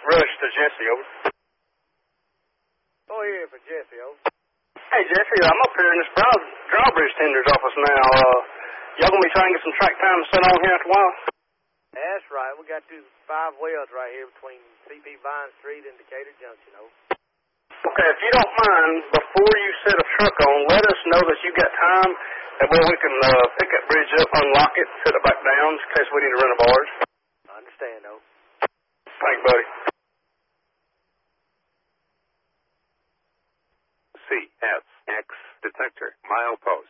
Rush to Jesse, over. Oh, here for Jesse, over. Hey, Jesse, I'm up here in this drawbridge tender's office now. Y'all gonna be trying to get some track time set on here after a while? That's right. We got 5 wells right here between CP Vine Street and Decatur Junction, over. Okay, if you don't mind, before you set a truck on, let us know that you got time, and where we can pick that bridge up, unlock it, set it back down, in case we need to run a barge. I understand, though. Thanks, buddy. CSX detector, milepost.